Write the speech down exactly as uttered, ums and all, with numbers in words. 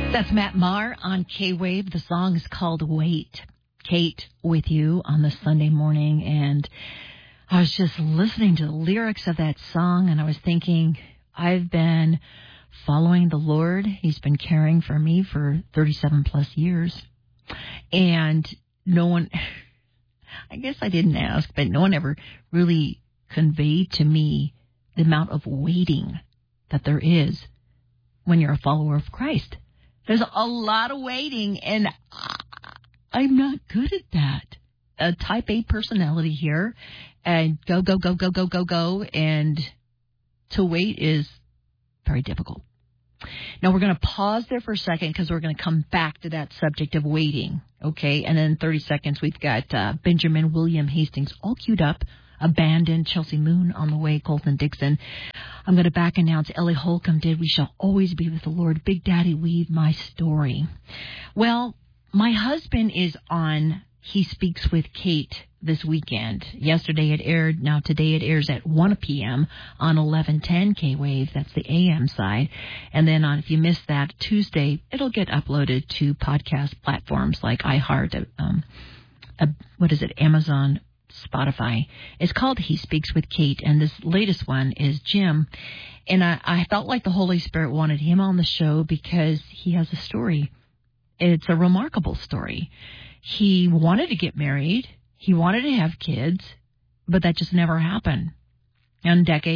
That's Matt Maher on K-Wave. The song is called Wait. Kate with you on the Sunday morning, and I was just listening to the lyrics of that song, and I was thinking, I've been following the Lord. He's been caring for me for thirty-seven plus years, and no one, I guess I didn't ask, but no one ever really conveyed to me the amount of waiting that there is when you're a follower of Christ. There's a lot of waiting, and I'm not good at that. A type A personality here, and go, go, go, go, go, go, go, and to wait is very difficult. Now, we're going to pause there for a second because we're going to come back to that subject of waiting, okay? And then in thirty seconds, we've got uh, Benjamin William Hastings all queued up. Abandoned, Chelsea Moon on the way, Colton Dixon. I'm going to back announce Ellie Holcomb did We Shall Always Be With the Lord. Big Daddy Weave My Story. Well, my husband is on He Speaks with Kate this weekend. Yesterday it aired. Now today it airs at one p.m. on eleven ten K-Wave. That's the A M side. And then on, if you missed that, Tuesday, it'll get uploaded to podcast platforms like iHeart, um, uh, what is it, Amazon, Spotify. It's called He Speaks with Kate, and this latest one is Jim. And I, I felt like the Holy Spirit wanted him on the show because he has a story. It's a remarkable story. He wanted to get married. He wanted to have kids, but that just never happened. And decades